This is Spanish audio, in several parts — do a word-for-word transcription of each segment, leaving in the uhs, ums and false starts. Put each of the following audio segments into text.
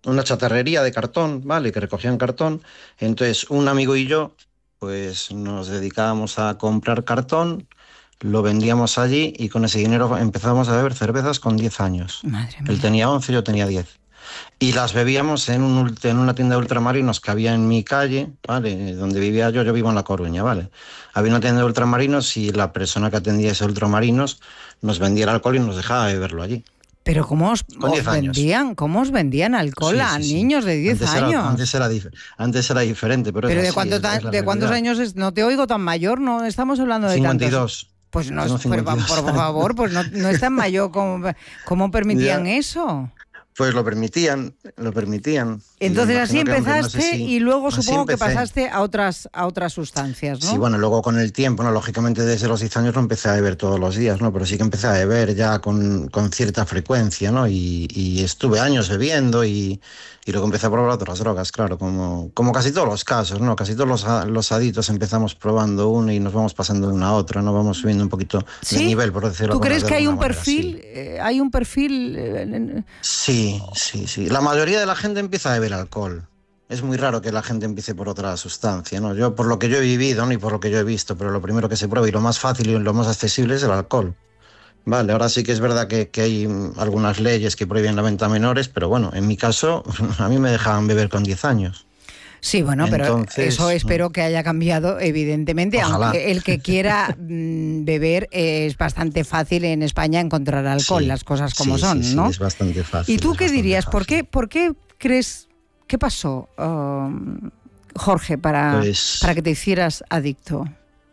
una chatarrería de cartón, ¿vale? Que recogían cartón. Entonces, un amigo y yo, pues nos dedicábamos a comprar cartón, lo vendíamos allí y con ese dinero empezamos a beber cervezas con diez años. Madre Él mía. tenía once, yo tenía diez. Y las bebíamos en, un, ult- en una tienda de ultramarinos que había en mi calle, ¿vale? Donde vivía yo, yo vivo en La Coruña, ¿vale? Había una tienda de ultramarinos y la persona que atendía ese ultramarinos nos vendía el alcohol y nos dejaba beberlo allí. Pero ¿cómo os, Con os diez años. vendían? ¿Cómo os vendían alcohol Sí, a sí, sí. niños de diez Antes era, antes años? era, dif- antes era diferente, pero es Pero ¿de, así, cuánto es, ta- es la de cuántos realidad. años es? No te oigo tan mayor, no estamos hablando de cincuenta y tantos. dos Pues no es, Tengo pero, cincuenta y dos por años. favor, pues no, no es tan mayor como, ¿cómo permitían Ya. eso? Pues lo permitían, lo permitían. Y me Entonces así imagino que, hombre, no sé empezaste si... y luego Así supongo que empecé. pasaste a otras, a otras sustancias, Sí, ¿no? bueno, luego con el tiempo, ¿no? Lógicamente desde los diez años no empecé a beber todos los días, ¿no? Pero sí que empecé a beber ya con, con cierta frecuencia, ¿no? Y, y estuve años bebiendo y, y luego empecé a probar otras drogas, claro, como, como casi todos los casos, ¿no? Casi todos los, a- los adictos empezamos probando una y nos vamos pasando de una a otra, ¿no? Vamos subiendo un poquito de ¿Sí? nivel, por decirlo ¿Tú de crees que hay alguna un manera, perfil? sí. eh, hay un perfil. eh, en- Sí, sí, sí. La mayoría de la gente empieza a beber alcohol. Es muy raro que la gente empiece por otra sustancia, ¿no? Yo, por lo que yo he vivido, ¿no? Y por lo que yo he visto, pero lo primero que se prueba y lo más fácil y lo más accesible es el alcohol. Vale, ahora sí que es verdad que, que hay mm, algunas leyes que prohíben la venta a menores, pero bueno, en mi caso, a mí me dejaban beber con diez años. Sí, bueno, pero eso Entonces, mm, espero que haya cambiado, evidentemente, ojalá. aunque el que quiera mm, beber eh, es bastante fácil en España encontrar alcohol, Sí, las cosas como sí, sí, son, sí, ¿no? es bastante ¿Y fácil, tú es qué bastante dirías? ¿Por fácil. qué, por qué crees, qué pasó, um, Jorge, para, para Pues que te hicieras adicto?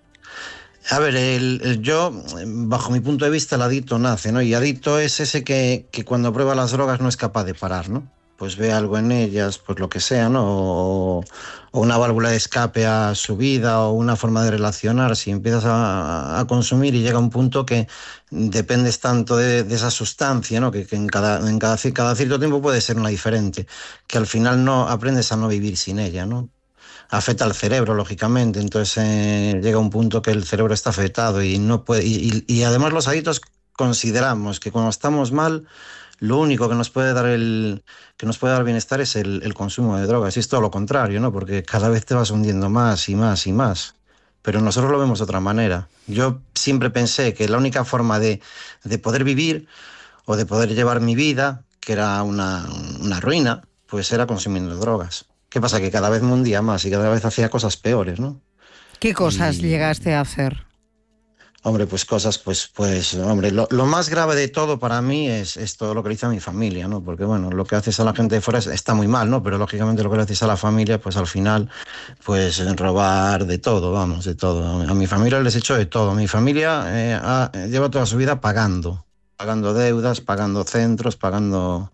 a ver, el, el- yo, bajo mi punto de vista, el adicto nace, ¿no? Y adicto es ese que, que cuando prueba las drogas no es capaz de parar, ¿no? Pues ve algo en ellas, pues lo que sea, ¿no? O, o una válvula de escape a su vida o una forma de relacionar. Si empiezas a, a consumir y llega un punto que dependes tanto de, de esa sustancia, ¿no? Que, que en, cada, en cada, ci- cada cierto tiempo puede ser una diferente, que al final no aprendes a no vivir sin ella, ¿no? Afecta al cerebro, lógicamente, entonces eh, llega un punto que el cerebro está afectado y no puede, y, y, y además los adictos consideramos que cuando estamos mal, lo único que nos puede dar el que nos puede dar bienestar es el, el consumo de drogas, y es todo lo contrario, ¿no? Porque cada vez te vas hundiendo más y más y más. Pero nosotros lo vemos de otra manera. Yo siempre pensé que la única forma de, de poder vivir o de poder llevar mi vida, que era una, una ruina, pues era consumiendo drogas. ¿Qué pasa? Que cada vez me hundía más y cada vez hacía cosas peores, ¿no? ¿Qué cosas Y, llegaste a hacer? hombre, pues cosas, pues, pues, hombre, lo, lo más grave de todo para mí es, es todo lo que le hice a mi familia, ¿no? Porque, bueno, lo que haces a la gente de fuera es- está muy mal, ¿no? Pero, lógicamente, lo que le haces a la familia, pues, al final, pues, robar de todo, vamos, de todo. A mi familia les he hecho de todo. Mi familia eh, ha- lleva toda su vida pagando, pagando deudas, pagando centros, pagando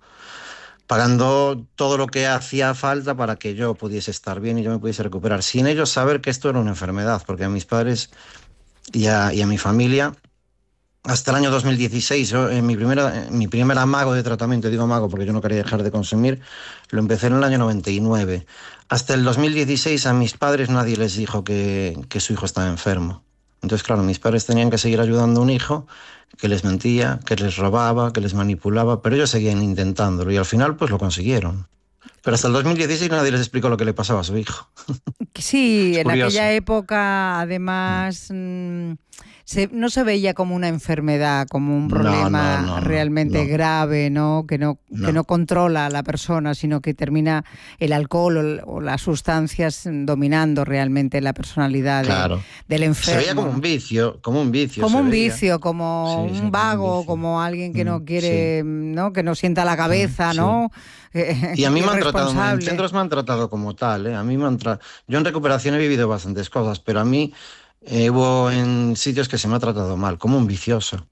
pagando todo lo que hacía falta para que yo pudiese estar bien y yo me pudiese recuperar, sin ellos saber que esto era una enfermedad, porque a mis padres y a, y a mi familia, hasta el año dos mil dieciséis, yo, en mi, primera, en mi primer amago de tratamiento, digo amago porque yo no quería dejar de consumir, lo empecé en el año noventa y nueve. Hasta el dos mil dieciséis a mis padres nadie les dijo que, que su hijo estaba enfermo. Entonces, claro, mis padres tenían que seguir ayudando a un hijo que les mentía, que les robaba, que les manipulaba, pero ellos seguían intentándolo y al final pues lo consiguieron. Pero hasta el dos mil dieciséis nadie les explicó lo que le pasaba a su hijo. Sí, Es en aquella curioso. época, además, mm, se- no se veía como una enfermedad, como un No, no, problema no, no, realmente no, grave, ¿no? Que no, que no. no controla a la persona, sino que termina el alcohol o, el- o las sustancias dominando realmente la personalidad de- Claro. del Se veía como un enfermo. vicio, como un vicio Como se un veía. vicio, como Sí, un sí, como un vago, vicio. como alguien que Mm, no sí, quiere, ¿no? Que no sienta la mm, cabeza, sí. ¿no? Y a mí me han tratado, en Irresponsable. centros me han tratado como tal, ¿eh? A mí me han tra- Yo en recuperación he vivido bastantes cosas, pero a mí eh, hubo en sitios que se me ha tratado mal, como un vicioso,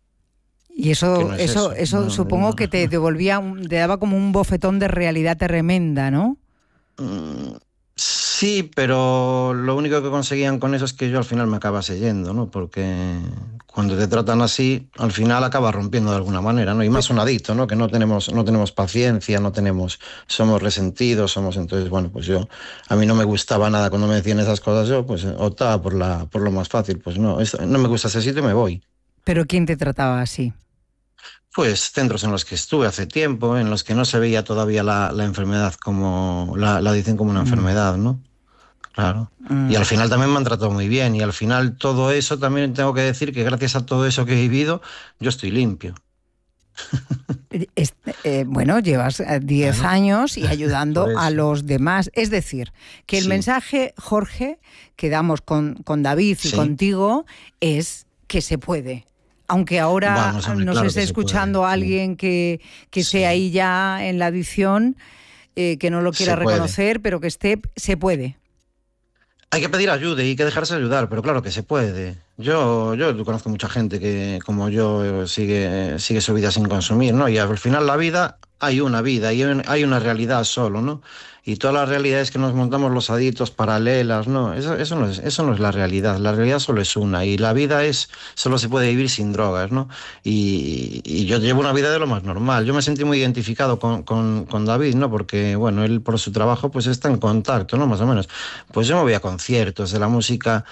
Y que eso, no es eso, eso. eso No, supongo no, que te no. devolvía, un- te daba como un bofetón de realidad tremenda, ¿no? Mm, sí, pero lo único que conseguían con eso es que yo al final me acabase yendo, ¿no? Porque cuando te tratan así, al final acabas rompiendo de alguna manera, ¿no? Y más un adicto, ¿no? Que no tenemos, no tenemos paciencia, no tenemos, somos resentidos, somos entonces, bueno, pues yo, a mí no me gustaba nada cuando me decían esas cosas, yo pues optaba por la, por lo más fácil, pues no, es- no me gusta ese sitio y me voy. Pero ¿quién te trataba así? Pues centros en los que estuve hace tiempo, en los que no se veía todavía la, la enfermedad como, la, la adicción como una mm. enfermedad, ¿no? Claro. Mm. Y al final también me han tratado muy bien, y al final todo eso, también tengo que decir que gracias a todo eso que he vivido, yo estoy limpio. Este, eh, bueno, llevas diez bueno, años y ayudando a los demás. Es decir, que el sí. mensaje, Jorge, que damos con, con David y sí. contigo es que se puede. Aunque ahora Vamos, hombre, nos claro esté escuchando puede. alguien que, que sí. sea ahí ya en la adicción, eh, que no lo quiera reconocer, pero que esté, se puede. Hay que pedir ayuda y hay que dejarse ayudar, pero claro que se puede. Yo, yo conozco mucha gente que, como yo, sigue, sigue su vida sin consumir, ¿no? Y al final la vida, hay una vida y hay una realidad solo, ¿no? Y todas las realidades que nos montamos los adictos paralelas, ¿no? Eso, eso no es, eso no es la realidad. La realidad solo es una y la vida es, solo se puede vivir sin drogas, ¿no? Y, y yo llevo una vida de lo más normal. Yo me sentí muy identificado con, con, con David, ¿no? Porque, bueno, él por su trabajo pues está en contacto, ¿no? Más o menos. Pues yo me voy a conciertos de la música.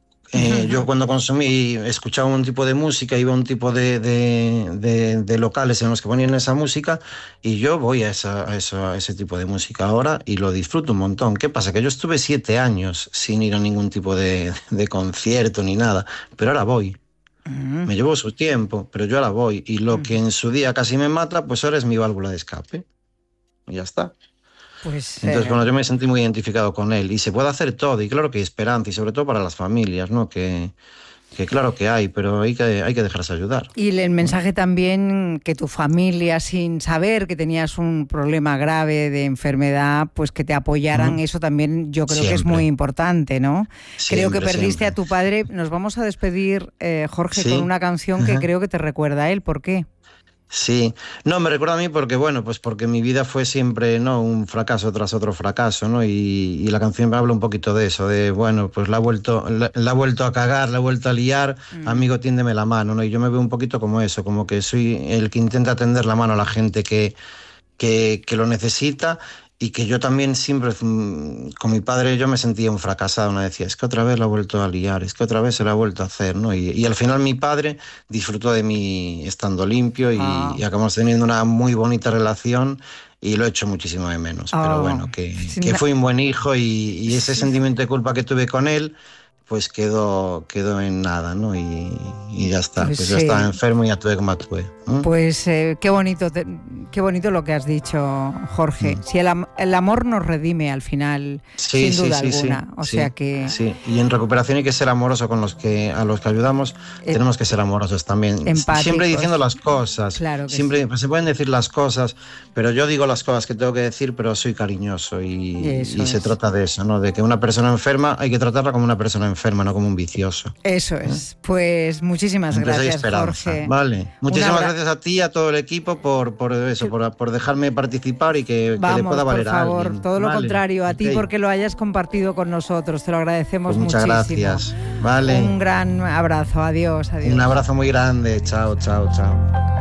Eh, yo cuando consumí, escuchaba un tipo de música, iba a un tipo de, de, de, de locales en los que ponían esa música y yo voy a, esa, a, esa, a ese tipo de música ahora y lo disfruto un montón. ¿Qué pasa? Que yo estuve siete años sin ir a ningún tipo de, de concierto ni nada, pero ahora voy. Uh-huh. Me llevó su tiempo, pero yo ahora voy y lo uh-huh. que en su día casi me mata, pues ahora es mi válvula de escape. Y ya está. Pues, Entonces, eh... bueno, yo me sentí muy identificado con él y se puede hacer todo y claro que hay esperanza y sobre todo para las familias, ¿no? Que, que claro que hay, pero hay que, hay que dejarse ayudar. Y el mensaje también que tu familia, sin saber que tenías un problema grave de enfermedad, pues que te apoyaran, uh-huh. eso también yo creo siempre. que es muy importante, ¿no? Siempre, creo que perdiste siempre. a tu padre. Nos vamos a despedir, eh, Jorge, ¿Sí? con una canción que uh-huh. creo que te recuerda a él. ¿Por qué? Sí, no, me recuerda a mí porque, bueno, pues porque mi vida fue siempre, ¿no? Un fracaso tras otro fracaso, ¿no? Y, y la canción me habla un poquito de eso, de, bueno, pues la ha vuelto, la, la ha vuelto a cagar, la ha vuelto a liar, mm. amigo, tiéndeme la mano, ¿no? Y yo me veo un poquito como eso, como que soy el que intenta tender la mano a la gente que, que, que lo necesita. Y que yo también siempre, con mi padre, yo me sentía un fracasado, me decía, es que otra vez la ha vuelto a liar, es que otra vez se la ha vuelto a hacer, ¿no? Y, y al final mi padre disfrutó de mí estando limpio y, ah. y acabamos teniendo una muy bonita relación y lo he hecho muchísimo de menos. Oh. Pero bueno, que, que fui un buen hijo y, y ese sí. sentimiento de culpa que tuve con él, pues quedó, quedó en nada, ¿no? Y, y ya está, pues, pues sí. ya estaba enfermo y actué como actué. ¿eh? Pues eh, qué bonito, te, qué bonito lo que has dicho, Jorge. Mm. Si el, am- el amor nos redime al final, sí, sin duda sí, sí, alguna. Sí, o sí, sea que sí. Y en recuperación hay que ser amoroso con los que a los que ayudamos. Eh, tenemos que ser amorosos también. Empáticos. Siempre diciendo las cosas. Claro que siempre sí. pues, se pueden decir las cosas, pero yo digo las cosas que tengo que decir, pero soy cariñoso y, y se trata de eso, ¿no? De que una persona enferma hay que tratarla como una persona enferma. enferma, no como un vicioso. Eso es. ¿Eh? Pues muchísimas Entonces gracias, Jorge. Vale. Muchísimas gracias a ti y a todo el equipo por, por eso, por, por dejarme participar y que, Vamos, que le pueda valer por favor, a alguien. todo lo vale. contrario, a okay. ti porque lo hayas compartido con nosotros. Te lo agradecemos pues muchas muchísimo. Muchas gracias. Vale. Un gran abrazo. Adiós, adiós. Un abrazo muy grande. Chao, chao, chao.